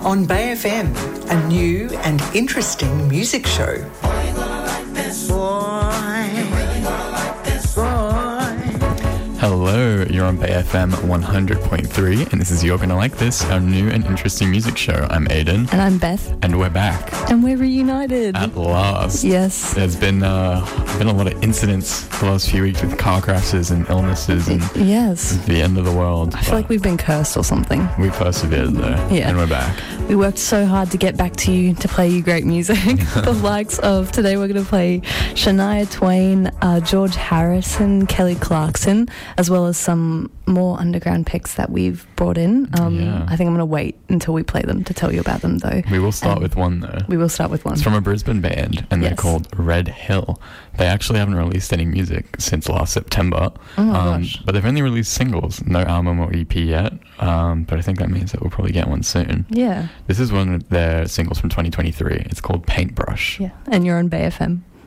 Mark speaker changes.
Speaker 1: on Bay FM, a new and interesting music show.
Speaker 2: Hello, you're on Bay FM 100.3, and this is You're Gonna Like This, our new and interesting music show. I'm Aiden.
Speaker 3: And I'm Beth.
Speaker 2: And we're back.
Speaker 3: And we're reunited.
Speaker 2: At last.
Speaker 3: Yes.
Speaker 2: There's been a lot of incidents the last few weeks with car crashes and illnesses and
Speaker 3: yes,
Speaker 2: the end of the world.
Speaker 3: I feel like we've been cursed or something.
Speaker 2: We persevered though,
Speaker 3: yeah.
Speaker 2: And we're back.
Speaker 3: We worked so hard to get back to you, to play you great music. The likes of, today we're going to play Shania Twain, George Harrison, Kelly Clarkson, as well as some more underground picks that we've brought in. I think I'm going to wait until we play them to tell you about them though.
Speaker 2: We will start with one though.
Speaker 3: We will start with one.
Speaker 2: It's from a Brisbane band and they're called Red Hill. They actually haven't released any music since last September.
Speaker 3: Oh my gosh.
Speaker 2: But they've only released singles, no album or EP yet. But I think that means that we'll probably get one soon.
Speaker 3: Yeah.
Speaker 2: This is one of their singles from 2023. It's called Paintbrush.
Speaker 3: Yeah. And you're on Bay FM.